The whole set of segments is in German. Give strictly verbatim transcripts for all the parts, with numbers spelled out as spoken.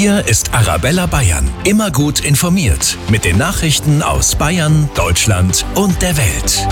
Hier ist Arabella Bayern. Immer gut informiert. Mit den Nachrichten aus Bayern, Deutschland und der Welt.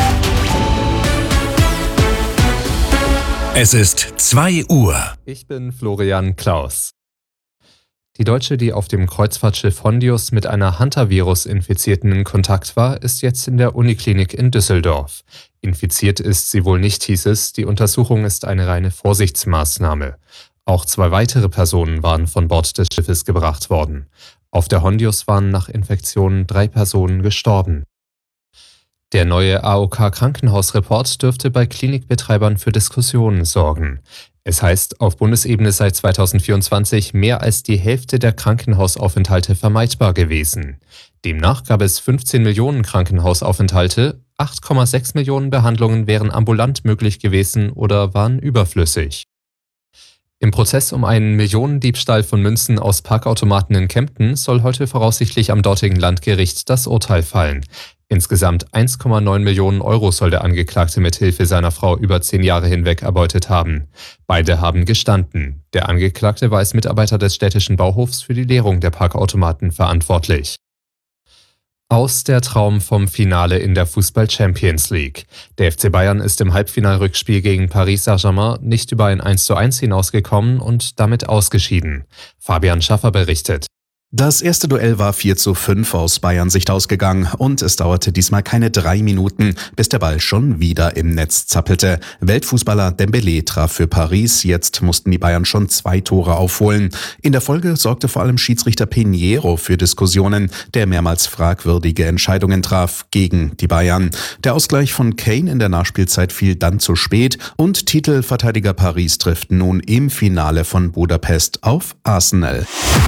Es ist zwei Uhr. Ich bin Florian Klaus. Die Deutsche, die auf dem Kreuzfahrtschiff Hondius mit einer Hantavirus-Infizierten in Kontakt war, ist jetzt in der Uniklinik in Düsseldorf. Infiziert ist sie wohl nicht, hieß es. Die Untersuchung ist eine reine Vorsichtsmaßnahme. Auch zwei weitere Personen waren von Bord des Schiffes gebracht worden. Auf der Hondius waren nach Infektionen drei Personen gestorben. Der neue A O K-Krankenhausreport dürfte bei Klinikbetreibern für Diskussionen sorgen. Es heißt, auf Bundesebene sei zweitausendvierundzwanzig mehr als die Hälfte der Krankenhausaufenthalte vermeidbar gewesen. Demnach gab es fünfzehn Millionen Krankenhausaufenthalte, acht Komma sechs Millionen Behandlungen wären ambulant möglich gewesen oder waren überflüssig. Im Prozess um einen Millionendiebstahl von Münzen aus Parkautomaten in Kempten soll heute voraussichtlich am dortigen Landgericht das Urteil fallen. Insgesamt eins Komma neun Millionen Euro soll der Angeklagte mit Hilfe seiner Frau über zehn Jahre hinweg erbeutet haben. Beide haben gestanden. Der Angeklagte war als Mitarbeiter des städtischen Bauhofs für die Leerung der Parkautomaten verantwortlich. Aus der Traum vom Finale in der Fußball-Champions League. Der F C Bayern ist im Halbfinalrückspiel gegen Paris Saint-Germain nicht über ein eins zu eins hinausgekommen und damit ausgeschieden. Fabian Schaffer berichtet. Das erste Duell war vier zu fünf aus Bayerns Sicht ausgegangen und es dauerte diesmal keine drei Minuten, bis der Ball schon wieder im Netz zappelte. Weltfußballer Dembélé traf für Paris, jetzt mussten die Bayern schon zwei Tore aufholen. In der Folge sorgte vor allem Schiedsrichter Pinheiro für Diskussionen, der mehrmals fragwürdige Entscheidungen traf gegen die Bayern. Der Ausgleich von Kane in der Nachspielzeit fiel dann zu spät und Titelverteidiger Paris trifft nun im Finale von Budapest auf Arsenal.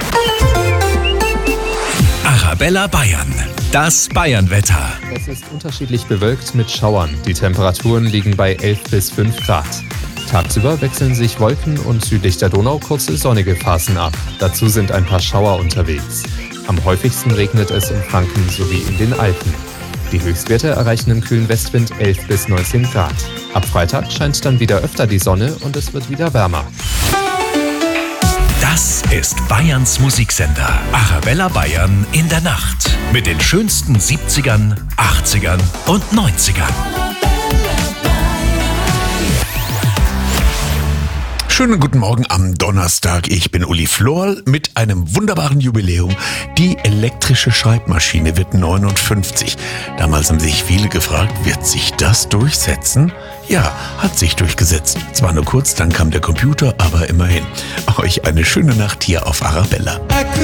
Arabella Bayern, das Bayernwetter. Es ist unterschiedlich bewölkt mit Schauern. Die Temperaturen liegen bei elf bis fünf Grad. Tagsüber wechseln sich Wolken und südlich der Donau kurze sonnige Phasen ab. Dazu sind ein paar Schauer unterwegs. Am häufigsten regnet es in Franken sowie in den Alpen. Die Höchstwerte erreichen im kühlen Westwind elf bis neunzehn Grad. Ab Freitag scheint dann wieder öfter die Sonne und es wird wieder wärmer. Das ist Bayerns Musiksender. Arabella Bayern in der Nacht. Mit den schönsten siebzigern, achtzigern und neunzigern. Schönen guten Morgen am Donnerstag. Ich bin Uli Florl mit einem wunderbaren Jubiläum. Die elektrische Schreibmaschine wird neunundfünfzig. Damals haben sich viele gefragt, wird sich das durchsetzen? Ja, hat sich durchgesetzt. Zwar nur kurz, dann kam der Computer, aber immerhin. Euch eine schöne Nacht hier auf Arabella.